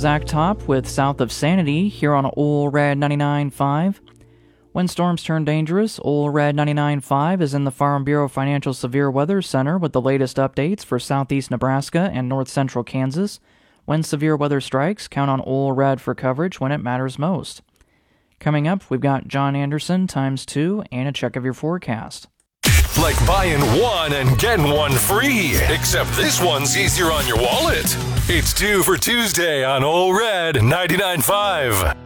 Zach Top with South of Sanity here on Ole Red 99.5. When storms turn dangerous, Ole Red 99.5 is in the Farm Bureau Financial Severe Weather Center with the latest updates for southeast Nebraska and north central Kansas. When severe weather strikes, count on Ole Red for coverage when it matters most. Coming up, we've got John Anderson ×2 and a check of your forecast. Like buying one and getting one free, except this one's easier on your wallet. It's 2 for Tuesday on Ole Red 99.5.